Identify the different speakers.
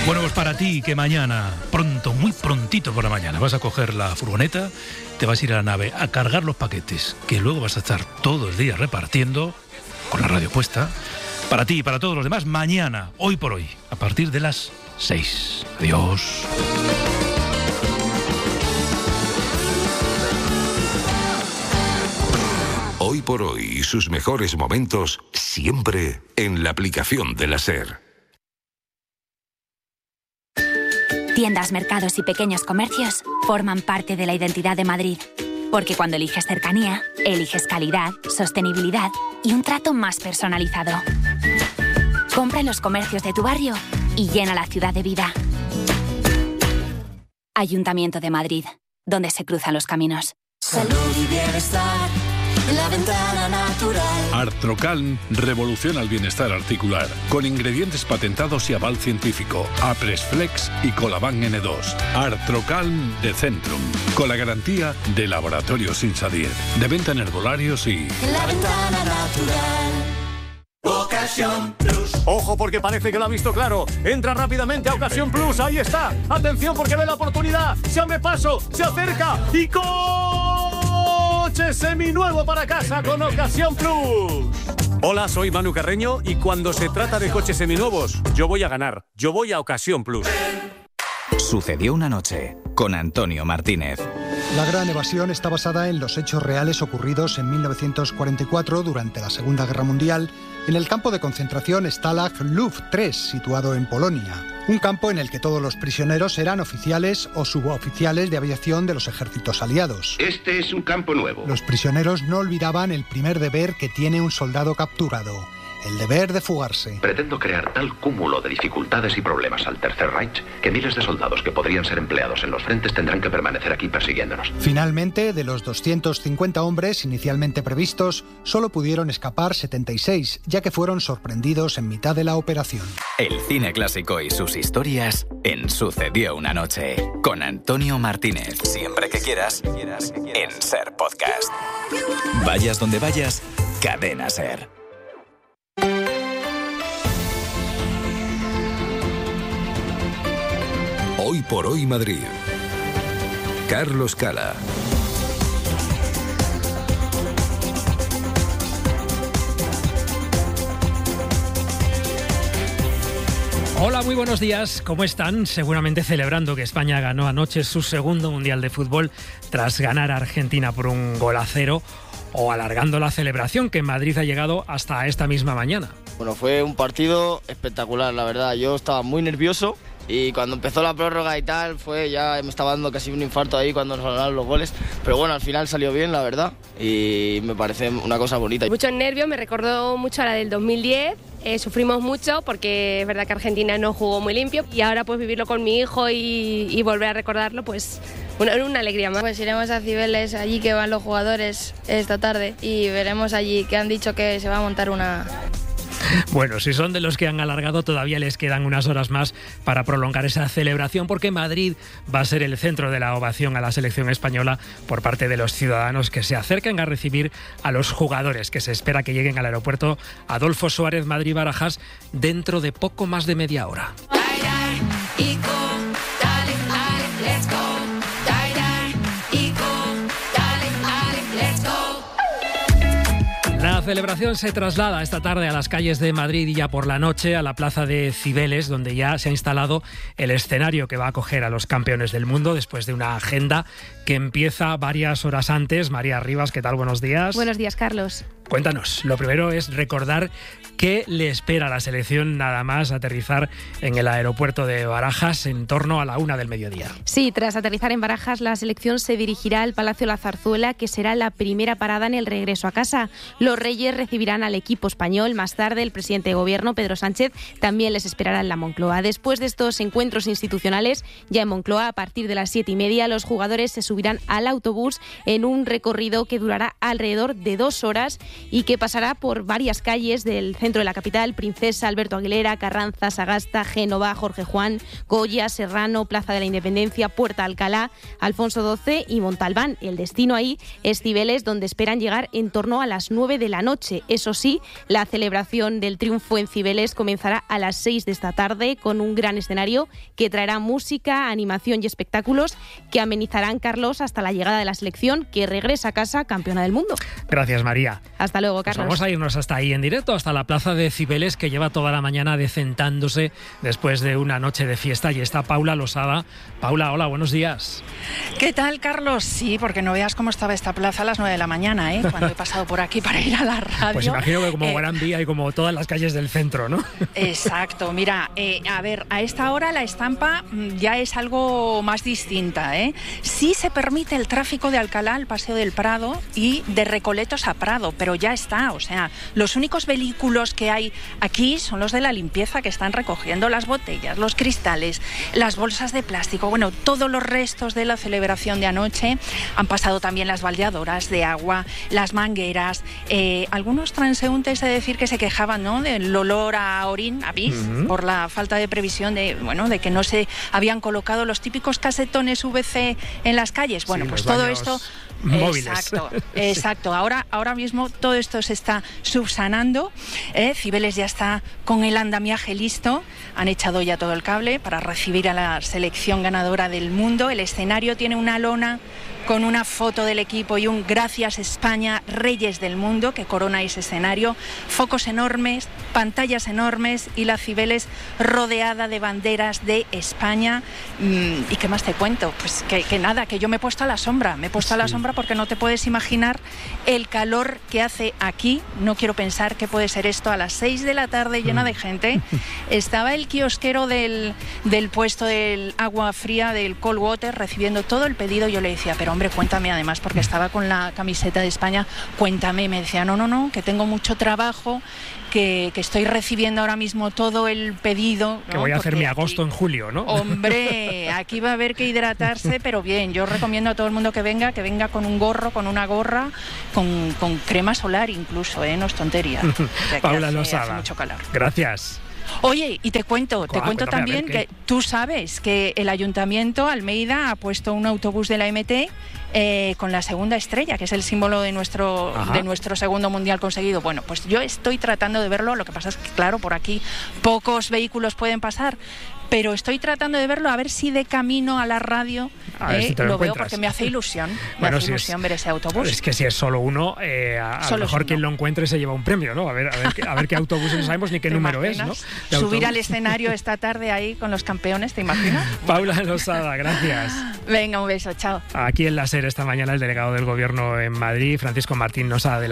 Speaker 1: Bueno, pues para ti que mañana, pronto, muy prontito por la mañana, vas a coger la furgoneta, te vas a ir a la nave a cargar los paquetes, que luego vas a estar todo el día repartiendo, con la radio puesta, para ti y para todos los demás, mañana, hoy por hoy, a partir de las 6. Adiós.
Speaker 2: Hoy por hoy y sus mejores momentos siempre en la aplicación de la SER.
Speaker 3: Tiendas, mercados y pequeños comercios forman parte de la identidad de Madrid. Porque cuando eliges cercanía, eliges calidad, sostenibilidad y un trato más personalizado. Compra en los comercios de tu barrio y llena la ciudad de vida. Ayuntamiento de Madrid, donde se cruzan los caminos.
Speaker 4: Salud y bienestar en la ventana natural.
Speaker 5: Artrocalm revoluciona el bienestar articular con ingredientes patentados y aval científico. Apresflex y Colaban N2. Artrocalm de Centrum, con la garantía de Laboratorios Insadir. De venta en herbolarios y...
Speaker 4: En la ventana natural. Ocasión Plus.
Speaker 6: Ojo, porque parece que lo ha visto claro. Entra rápidamente a Ocasión Plus. Ahí está. Atención, porque ve la oportunidad. Se abre paso, se acerca y coche seminuevo para casa con Ocasión Plus. Hola, soy Manu Carreño y cuando se trata de coches seminuevos, yo voy a ganar. Yo voy a Ocasión Plus.
Speaker 7: Sucedió una noche con Antonio Martínez.
Speaker 8: La gran evasión está basada en los hechos reales ocurridos en 1944 durante la Segunda Guerra Mundial en el campo de concentración Stalag Luft 3, situado en Polonia. Un campo en el que todos los prisioneros eran oficiales o suboficiales de aviación de los ejércitos aliados.
Speaker 9: Este es un campo nuevo.
Speaker 8: Los prisioneros no olvidaban el primer deber que tiene un soldado capturado: el deber de fugarse.
Speaker 9: Pretendo crear tal cúmulo de dificultades y problemas al Tercer Reich que miles de soldados que podrían ser empleados en los frentes tendrán que permanecer aquí persiguiéndonos.
Speaker 8: Finalmente, de los 250 hombres inicialmente previstos, solo pudieron escapar 76, ya que fueron sorprendidos en mitad de la operación.
Speaker 7: El cine clásico y sus historias en Sucedió una noche con Antonio Martínez. Siempre que quieras en SER Podcast. Vayas donde vayas, Cadena SER.
Speaker 2: Hoy por hoy Madrid. Carlos Cala.
Speaker 1: Hola, muy buenos días. ¿Cómo están? Seguramente celebrando que España ganó anoche su segundo Mundial de Fútbol tras ganar a Argentina por 1-0, o alargando la celebración que en Madrid ha llegado hasta esta misma mañana.
Speaker 10: Bueno, fue un partido espectacular, la verdad. Yo estaba muy nervioso y cuando empezó la prórroga y tal, ya me estaba dando casi un infarto ahí cuando nos ganaron los goles. Pero bueno, al final salió bien, la verdad, y me parece una cosa bonita.
Speaker 11: Muchos nervios, me recordó mucho a la del 2010. Sufrimos mucho porque es verdad que Argentina no jugó muy limpio y ahora pues vivirlo con mi hijo y volver a recordarlo, pues una alegría más.
Speaker 12: Pues iremos a Cibeles, allí que van los jugadores esta tarde, y veremos allí que han dicho que se va a montar una...
Speaker 1: Bueno, si son de los que han alargado, todavía les quedan unas horas más para prolongar esa celebración, porque Madrid va a ser el centro de la ovación a la selección española por parte de los ciudadanos que se acercan a recibir a los jugadores, que se espera que lleguen al aeropuerto Adolfo Suárez Madrid-Barajas dentro de poco más de media hora. La celebración se traslada esta tarde a las calles de Madrid y ya por la noche a la plaza de Cibeles, donde ya se ha instalado el escenario que va a acoger a los campeones del mundo después de una agenda que empieza varias horas antes. María Rivas, ¿qué tal? Buenos días.
Speaker 13: Buenos días, Carlos.
Speaker 1: Cuéntanos, lo primero es recordar qué le espera a la selección nada más aterrizar en el aeropuerto de Barajas en torno a la 1 del mediodía.
Speaker 13: Sí, tras aterrizar en Barajas, la selección se dirigirá al Palacio La Zarzuela, que será la primera parada en el regreso a casa. Los Reyes recibirán al equipo español. Más tarde, el presidente de Gobierno, Pedro Sánchez, también les esperará en la Moncloa. Después de estos encuentros institucionales, ya en Moncloa, a partir de las 7:30, los jugadores se subirán al autobús en un recorrido que durará alrededor de 2 horas y que pasará por varias calles del centro de la capital: Princesa, Alberto Aguilera, Carranza, Sagasta, Génova, Jorge Juan, Goya, Serrano, Plaza de la Independencia, Puerta Alcalá, Alfonso XII y Montalbán. El destino ahí es Cibeles, donde esperan llegar en torno a las 9 de la noche. Eso sí, la celebración del triunfo en Cibeles comenzará a las 6 de esta tarde con un gran escenario que traerá música, animación y espectáculos que amenizarán, Carlos, hasta la llegada de la selección, que regresa a casa campeona del mundo.
Speaker 1: Gracias, María.
Speaker 13: Hasta luego, Carlos.
Speaker 1: Pues vamos a irnos hasta ahí en directo, hasta la plaza de Cibeles, que lleva toda la mañana decentándose después de una noche de fiesta. Y está Paula Losada. Paula, hola, buenos días.
Speaker 14: ¿Qué tal, Carlos? Sí, porque no veas cómo estaba esta plaza a las 9 de la mañana, cuando he pasado por aquí para ir a la radio.
Speaker 1: Pues imagino que como Gran Vía y como todas las calles del centro, ¿no?
Speaker 14: Exacto. Mira, a ver, a esta hora la estampa ya es algo más distinta, Sí se permite el tráfico de Alcalá al Paseo del Prado y de Recoletos a Prado, pero ya está. O sea, los únicos vehículos que hay aquí son los de la limpieza, que están recogiendo las botellas, los cristales, las bolsas de plástico, bueno, todos los restos de la celebración de anoche. Han pasado también las baldeadoras de agua, las mangueras, algunos transeúntes, he de decir, que se quejaban, ¿no?, del olor a orín, a bis, por la falta de previsión de que no se habían colocado los típicos casetones VC en las calles. Bueno, sí, pues todo esto...
Speaker 1: móviles.
Speaker 14: Exacto. Ahora mismo todo esto se está subsanando. Cibeles ya está con el andamiaje listo. Han echado ya todo el cable para recibir a la selección ganadora del mundo. El escenario tiene una lona con una foto del equipo y un Gracias España, Reyes del Mundo, que corona ese escenario. Focos enormes, pantallas enormes y la Cibeles rodeada de banderas de España. ¿Y qué más te cuento? Pues que nada, que yo me he puesto a la sombra. Me he puesto a la sombra porque no te puedes imaginar el calor que hace aquí. No quiero pensar qué puede ser esto a las 6 de la tarde llena de gente. Estaba el kiosquero del puesto del agua fría, del cold water, recibiendo todo el pedido. Yo le decía, pero hombre, cuéntame, además, porque estaba con la camiseta de España, cuéntame. Me decía, no, que tengo mucho trabajo, que estoy recibiendo ahora mismo todo el pedido, ¿no?
Speaker 1: Que voy a hacer mi agosto en julio, ¿no?
Speaker 14: Hombre, aquí va a haber que hidratarse, pero bien. Yo recomiendo a todo el mundo que venga con un gorro, con una gorra, con crema solar incluso, no es tontería.
Speaker 1: Paula Losada.
Speaker 14: Hace mucho calor.
Speaker 1: Gracias.
Speaker 14: Oye, y te cuento también que tú sabes que el Ayuntamiento Almeida ha puesto un autobús de la MT con la segunda estrella, que es el símbolo de nuestro segundo mundial conseguido. Bueno, pues yo estoy tratando de verlo. Lo que pasa es que, claro, por aquí pocos vehículos pueden pasar, pero estoy tratando de verlo, a ver si de camino a la radio
Speaker 1: si
Speaker 14: lo veo, porque me hace ilusión. Me hace ilusión ver ese autobús.
Speaker 1: Es que si es solo uno, a lo mejor quien lo encuentre se lleva un premio, ¿no? A ver qué autobús, no sabemos ni qué número es, ¿no?
Speaker 14: Subir al escenario esta tarde ahí con los campeones, ¿te imaginas?
Speaker 1: Paula Losada, gracias.
Speaker 14: Venga, un beso, chao.
Speaker 1: Aquí en la SER esta mañana el delegado del Gobierno en Madrid, Francisco Martín, nos ha adelantado